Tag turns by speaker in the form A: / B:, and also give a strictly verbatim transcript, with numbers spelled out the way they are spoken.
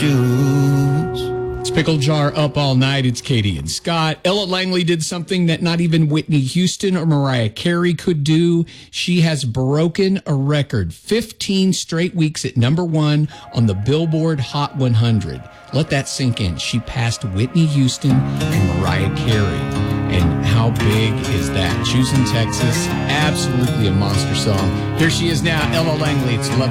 A: juice.
B: It's Pickle Jar Up All Night. It's Katie and Scott. Ella Langley did something that not even Whitney Houston or Mariah Carey could do. She has broken a record. fifteen straight weeks at number one on the Billboard Hot one hundred. Let that sink in. She passed Whitney Houston and Mariah Carey. And how big is that? Choosing Texas, absolutely a monster song. Here she is now, Ella Langley. It's Love